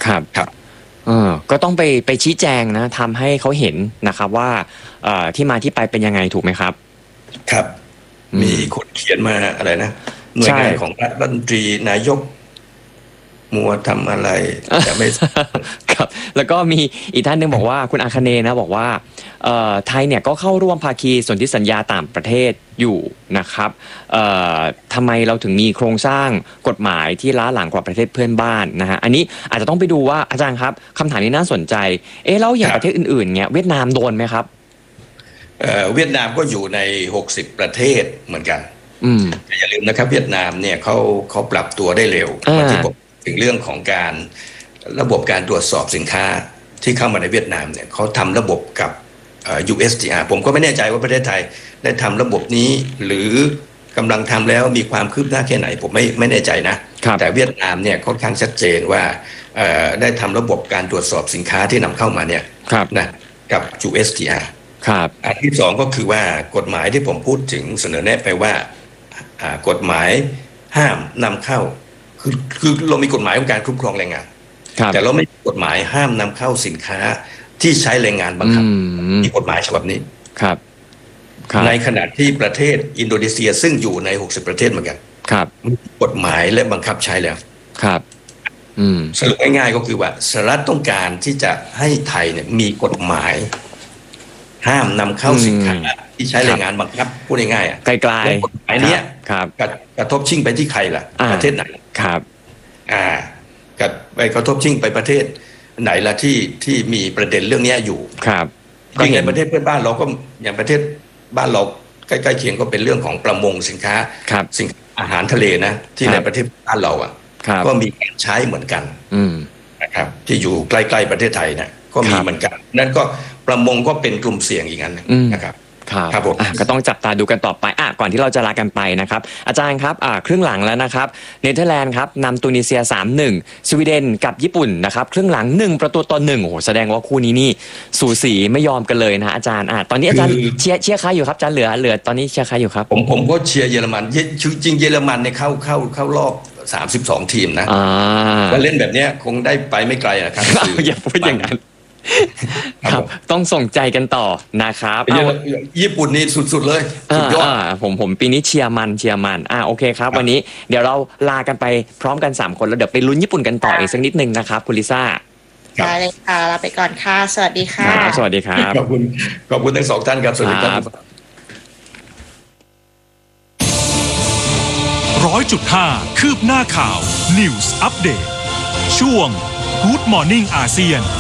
ครับครับก็ต้องไปชี้แจงนะทำให้เขาเห็นนะครับว่าที่มาที่ไปเป็นยังไงถูกไหมครับครับมีคนเขียนมาอะไรนะหน่วยใช่งานของรัฐมนตรีนายกมัวทำอะไรแต่ไม่ครับแล้วก็มีอีกท่านหนึ่งบอกว่าคุณอาคเนย์นะบอกว่าไทยเนี่ยก็เข้าร่วมภาคีสนธิสัญญาต่างประเทศอยู่นะครับทำไมเราถึงมีโครงสร้างกฎหมายที่ล้าหลังกว่าประเทศเพื่อนบ้านนะฮะอันนี้อาจจะต้องไปดูว่าอาจารย์ครับคำถามนี้น่าสนใจแล้วอย่างประเทศอื่นๆเนี่ยเวียดนามโดนไหมครับเวียดนามก็อยู่ใน60ประเทศเหมือนกันอย่าลืมนะครับเวียดนามเนี่ยเขาปรับตัวได้เร็วที่ผมถึงเรื่องของการระบบการตรวจสอบสินค้าที่เข้ามาในเวียดนามเนี่ยเขาทำระบบกับUSTR ผมก็ไม่แน่ใจว่าประเทศไทยได้ทำระบบนี้หรือกำลังทำแล้วมีความคืบหน้าแค่ไหนผมไม่แน่ใจนะแต่เวียดนามเนี่ยค่อนข้างชัดเจนว่าได้ทำระบบการตรวจสอบสินค้าที่นำเข้ามาเนี่ยนะกับ USTR อันที่สองก็คือว่ากฎหมายที่ผมพูดถึงเสนอแนะไปว่ากฎหมายห้ามนำเข้าคือเรามีกฎหมายของการคุ้มครองแรงงานแต่เราไม่มีกฎหมายห้ามนำเข้าสินค้าที่ใช้แรงงานบังคับมีกฎหมายฉบับนี้ในขณะที่ประเทศอินโดนีเซียซึ่งอยู่ใน60ประเทศเหมือนกันมีกฎหมายและบังคับใช้แล้วสรุปง่ายๆก็คือว่าสหรัฐต้องการที่จะให้ไทยเนี่ยมีกฎหมายห้ามนำเข้าสินค้าที่ใช้แรงงานบังคับพูดง่ายๆไกลๆกฎหมายนี้กระทบชิ่งไปที่ใครล่ะประเทศไหนไปกระทบชิ่งไปประเทศไหนล่ะที่มีประเด็นเรื่องนี้อยู่จริงในประเทศเพื่อนบ้านเราก็อย่างประเทศบ้านเราใกล้ๆเคียงก็เป็นเรื่องของประมงสินค้าอาหารทะเลนะที่ในประเทศบ้านเราก็มีการใช้เหมือนกันนะครับที่อยู่ใกล้ๆประเทศไทยนะก็มีเหมือนกันนั่นก็ประมงก็เป็นกลุ่มเสี่ยงอีกอันนะครับครับผมก็ต้องจับตาดูกันต่อไปก่อนที่เราจะลากันไปนะครับอาจารย์ครับครึ่งหลังแล้วนะครับเนเธอร์แลนด์ครับนำตูนิเซีย 3-1 สวีเดนกับญี่ปุ่นนะครับครึ่งหลัง1-1โอ้โหแสดงว่าคู่นี้นี่สูสีไม่ยอมกันเลยนะอาจารย์ตอนนี้อาจารย์เชียร์ใครอยู่ครับอาจารย์เหลือตอนนี้เชียร์ใครอยู่ครับผมก็เชียร์เยอรมันจริงเยอรมันเนี่ยเข้ารอบ32ทีมนะก็เล่นแบบนี้คงได้ไปไม่ไกลนะครับอย่าพูดอย่างนั้นครับต้องส่งใจกันต่อนะครับญี่ปุ่นนี่สุดๆเลยสุดยอดผมปีนี้เชียร์มันโอเคครับวันนี้เดี๋ยวเราลากันไปพร้อมกัน3คนแล้วเดี๋ยวไปลุ้นญี่ปุ่นกันต่ออีกสักนิดนึงนะครับคุณลิซ่าได้เลยค่ะลาไปก่อนค่ะสวัสดีค่ะสวัสดีครับขอบคุณทั้ง2ท่านครับสวัสดีครับ 100.5 คืบหน้าข่าว News Update ช่วง Good Morning อาเซียน